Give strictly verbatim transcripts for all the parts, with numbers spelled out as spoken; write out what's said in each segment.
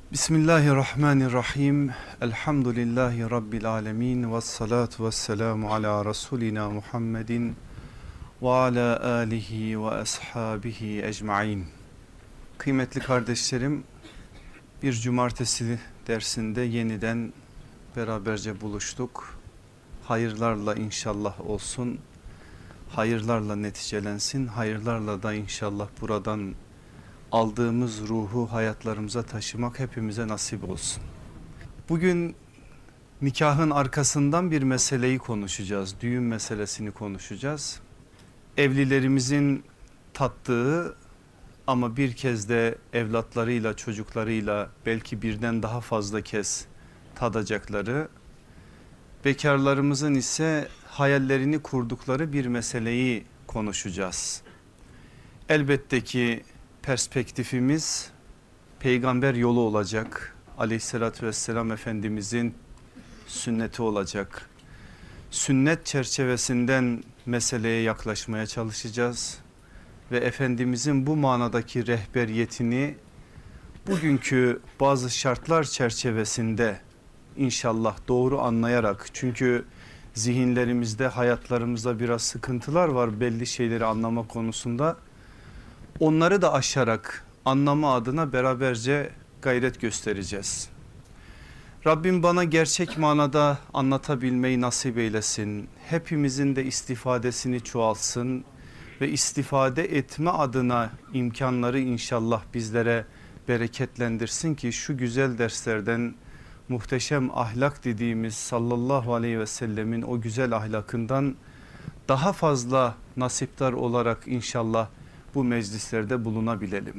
Bismillahirrahmanirrahim. Elhamdülillahi Rabbil alemin. Vessalatu vesselamu ala Resulina Muhammedin ve ala alihi ve ashabihi ecmain. Kıymetli kardeşlerim, bir cumartesi dersinde yeniden beraberce buluştuk. Hayırlarla inşallah olsun, hayırlarla neticelensin, hayırlarla da inşallah buradan aldığımız ruhu hayatlarımıza taşımak hepimize nasip olsun. Bugün nikahın arkasından bir meseleyi konuşacağız. Düğün meselesini konuşacağız. Evlilerimizin tattığı ama bir kez de evlatlarıyla, çocuklarıyla belki birden daha fazla kez tadacakları, bekarlarımızın ise hayallerini kurdukları bir meseleyi konuşacağız. Elbette ki perspektifimiz peygamber yolu olacak. Aleyhissalatü vesselam Efendimizin sünneti olacak. Sünnet çerçevesinden meseleye yaklaşmaya çalışacağız. Ve Efendimizin bu manadaki rehberiyetini bugünkü bazı şartlar çerçevesinde inşallah doğru anlayarak, çünkü zihinlerimizde, hayatlarımızda biraz sıkıntılar var belli şeyleri anlama konusunda. Onları da aşarak anlama adına beraberce gayret göstereceğiz. Rabbim bana gerçek manada anlatabilmeyi nasip eylesin. Hepimizin de istifadesini çoğalsın ve istifade etme adına imkanları inşallah bizlere bereketlendirsin ki şu güzel derslerden, muhteşem ahlak dediğimiz sallallahu aleyhi ve sellemin o güzel ahlakından daha fazla nasiptar olarak inşallah bu meclislerde bulunabilelim.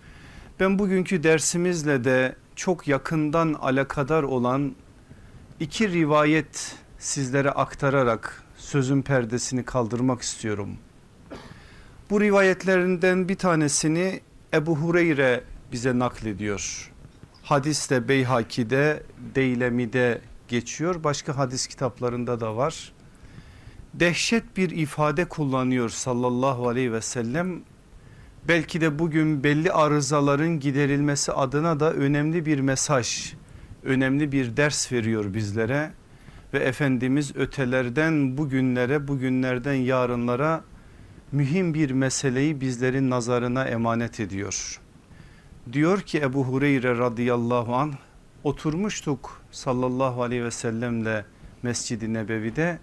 Ben bugünkü dersimizle de çok yakından alakadar olan iki rivayet sizlere aktararak sözün perdesini kaldırmak istiyorum. Bu rivayetlerinden bir tanesini Ebu Hureyre bize naklediyor. Hadiste Beyhaki'de, Deylemi'de geçiyor. Başka hadis kitaplarında da var. Dehşet bir ifade kullanıyor sallallahu aleyhi ve sellem. Belki de bugün belli arızaların giderilmesi adına da önemli bir mesaj, önemli bir ders veriyor bizlere. Ve Efendimiz ötelerden bugünlere, bugünlerden yarınlara mühim bir meseleyi bizlerin nazarına emanet ediyor. Diyor ki Ebu Hureyre radıyallahu anh, oturmuştuk sallallahu aleyhi ve sellemle Mescid-i Nebevi'de.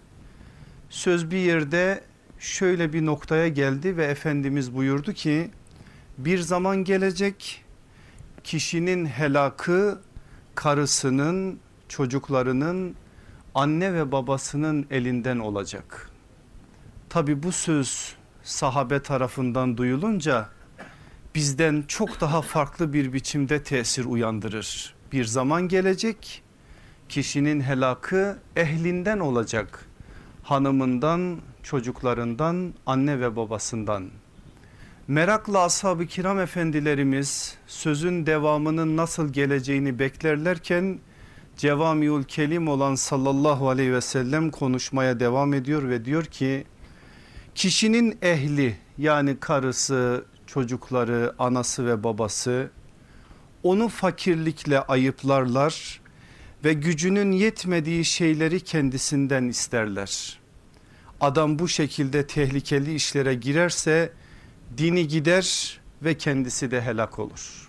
Söz bir yerde şöyle bir noktaya geldi ve Efendimiz buyurdu ki, bir zaman gelecek kişinin helakı karısının, çocuklarının, anne ve babasının elinden olacak. Tabi bu söz sahabe tarafından duyulunca bizden çok daha farklı bir biçimde tesir uyandırır. Bir zaman gelecek kişinin helakı ehlinden olacak. Hanımından, çocuklarından, anne ve babasından. Merakla ashab-ı kiram efendilerimiz sözün devamının nasıl geleceğini beklerlerken Cevamiül Kelim olan sallallahu aleyhi ve sellem konuşmaya devam ediyor ve diyor ki, kişinin ehli yani karısı, çocukları, anası ve babası onu fakirlikle ayıplarlar ve gücünün yetmediği şeyleri kendisinden isterler. Adam bu şekilde tehlikeli işlere girerse dini gider ve kendisi de helak olur.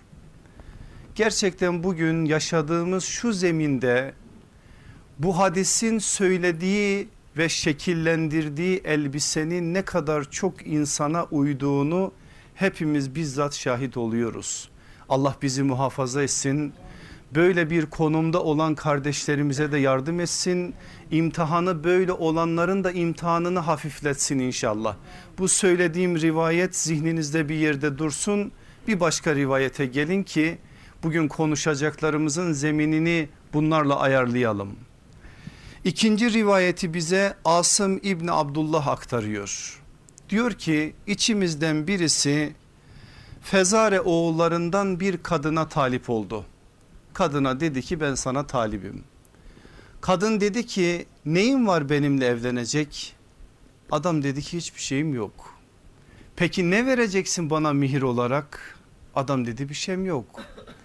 Gerçekten bugün yaşadığımız şu zeminde bu hadisin söylediği ve şekillendirdiği elbisenin ne kadar çok insana uyduğunu hepimiz bizzat şahit oluyoruz. Allah bizi muhafaza etsin. Böyle bir konumda olan kardeşlerimize de yardım etsin. İmtihanı böyle olanların da imtihanını hafifletsin inşallah. Bu söylediğim rivayet zihninizde bir yerde dursun. Bir başka rivayete gelin ki bugün konuşacaklarımızın zeminini bunlarla ayarlayalım. İkinci rivayeti bize Asım İbni Abdullah aktarıyor. Diyor ki içimizden birisi Fezare oğullarından bir kadına talip oldu. Kadına dedi ki ben sana talibim. Kadın dedi ki neyin var benimle evlenecek? Adam dedi ki hiçbir şeyim yok. Peki ne vereceksin bana mihir olarak? Adam dedi bir şeyim yok.